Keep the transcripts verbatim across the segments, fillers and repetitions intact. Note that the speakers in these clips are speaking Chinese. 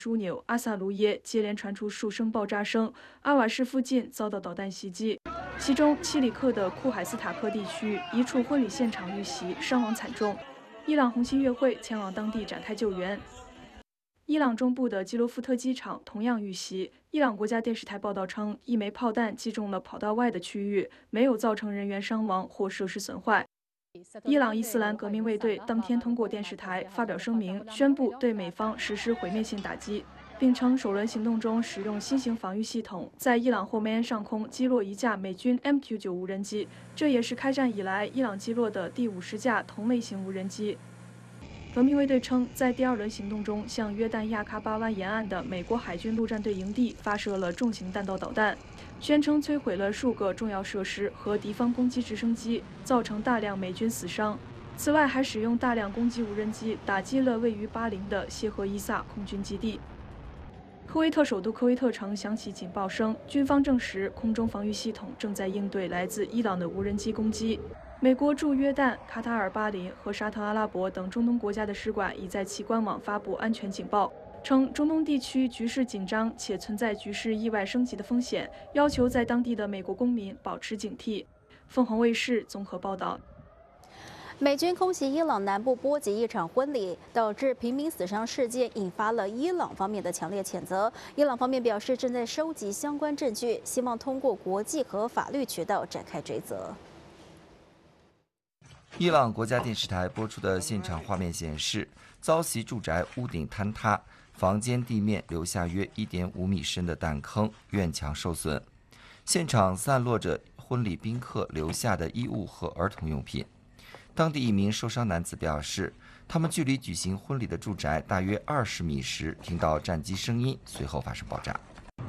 枢纽阿萨卢耶接连传出数声爆炸声，阿瓦市附近遭到导弹袭击。其中，七里克的库海斯塔克地区一处婚礼现场遇袭，伤亡惨重。伊朗红新月会前往当地展开救援。伊朗中部的基罗夫特机场同样遇袭。伊朗国家电视台报道称，一枚炮弹击中了跑道外的区域，没有造成人员伤亡或设施损坏。伊朗伊斯兰革命卫队当天通过电视台发表声明，宣布对美方实施毁灭性打击，并称首轮行动中使用新型防御系统，在伊朗霍梅恩上空击落一架美军 M 九九无人机，这也是开战以来伊朗击落的第五十架同类型无人机。革命卫队称，在第二轮行动中，向约旦亚喀巴湾沿岸的美国海军陆战队营地发射了重型弹道导弹，宣称摧毁了数个重要设施和敌方攻击直升机，造成大量美军死伤。此外，还使用大量攻击无人机打击了位于巴林的谢赫伊萨空军基地。科威特首都科威特城响起警报声，军方证实空中防御系统正在应对来自伊朗的无人机攻击。美国驻约旦、卡塔尔、巴林和沙特阿拉伯等中东国家的使馆已在其官网发布安全警报，称中东地区局势紧张且存在局势意外升级的风险，要求在当地的美国公民保持警惕。凤凰卫视综合报道。 美军空袭伊朗南部波吉一场婚礼，导致平民死伤事件，引发了伊朗方面的强烈谴责。伊朗方面表示，正在收集相关证据，希望通过国际和法律渠道展开追责。 伊朗国家电视台播出的现场画面显示，遭袭住宅屋顶坍塌，房间地面留下约 一点五米深的弹坑，院墙受损。现场散落着婚礼宾客留下的衣物和儿童用品。当地一名受伤男子表示，他们距离举行婚礼的住宅大约二十米时，听到战机声音，随后发生爆炸。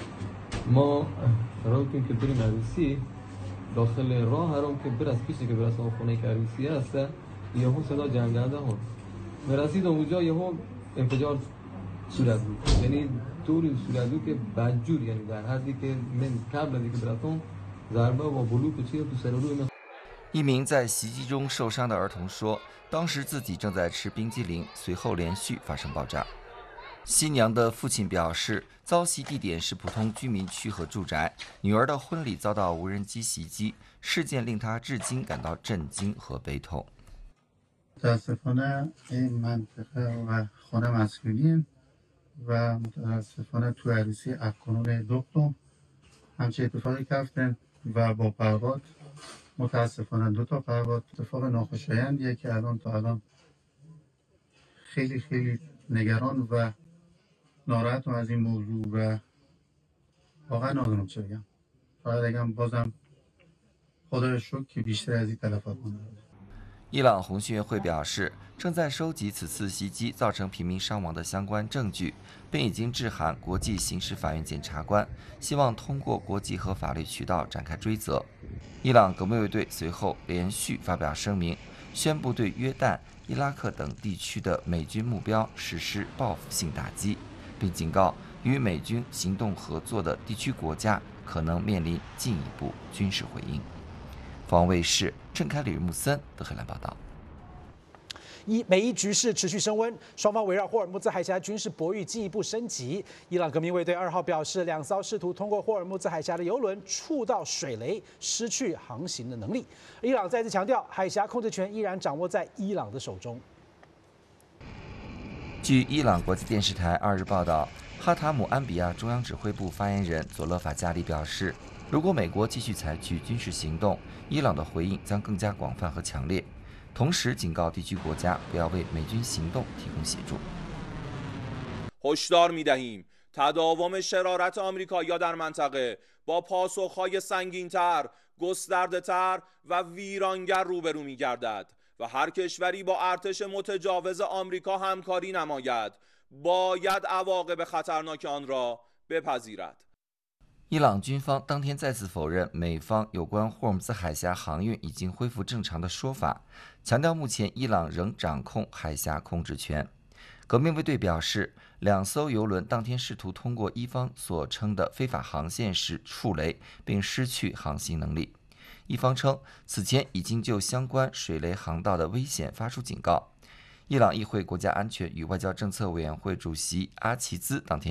داخل راه هرم که برس پیشی که برس خونه که عروسی هست یهو صدا جنگنده ها برسید اونجا یهو انفجار صورت بود یعنی طوری صورت بود که بدجور یعنی در حدی که من قبل از اینکه براتون ضربه و بلوک و چیز تو سر روی من 一名在袭击中受伤的儿童说，当时自己正在吃冰激凌，随后连续发生爆炸。新娘的父亲表示，遭袭地点是普通居民区和住宅，女儿的婚礼遭到无人机袭击，事件令他至今感到震惊和悲痛。 متاسفانه این منطقه و خانه مسئولین و متاسفانه تو عروسی اکنون دختم همچه اتفاقی کردن و با پرواز متاسفانه دو تا پرواز اتفاق ناخوشایندیه که الان تا الان خیلی خیلی نگران و ناراحتم از این موضوع و واقعا نمیدونم چه بگم فقط بگم بازم خدا شکر که بیشتر از این تلفات نداره。 伊朗红新月会表示，正在收集此次袭击造成平民伤亡的相关证据，并已经致函国际刑事法院检察官，希望通过国际和法律渠道展开追责。伊朗革命卫队随后连续发表声明，宣布对约旦、伊拉克等地区的美军目标实施报复性打击，并警告与美军行动合作的地区国家可能面临进一步军事回应。凤凰卫视郑凯、李木森德黑兰报道。 一美伊局势持续升温，双方围绕霍尔木兹海峡军事博弈进一步升级。伊朗革命卫队二号表示，两艘试图通过霍尔木兹海峡的油轮触到水雷，失去航行的能力。伊朗再次强调，海峡控制权依然掌握在伊朗的手中。 据伊朗国际电视台二日报道，哈塔姆安比亚中央指挥部发言人佐勒法加里表示，如果美国继续采取军事行动，伊朗的回应将更加广泛和强烈。同时警告地区国家不要为美军行动提供协助。 هشدار می‌دهیم تداوم شرارت آمریکایی‌ها در منطقه با پاسخ‌های سنگین‌تر، گسترده‌تر و ویرانگر روبرو می‌گردد و هر کشوری با ارتش متجاوز آمریکا همکاری نماید باید عواقب خطرناک آن را بپذیرد。 伊朗军方当天再次否认美方有关霍尔木兹海峡航运已经恢复正常的说法，强调目前伊朗仍掌控海峡控制权。革命卫队表示，两艘油轮当天试图通过伊方所称的非法航线时触雷，并失去航行能力。伊方称，此前已经就相关水雷航道的危险发出警告。 伊朗议会国家安全与外交政策委员会主席阿齐兹当天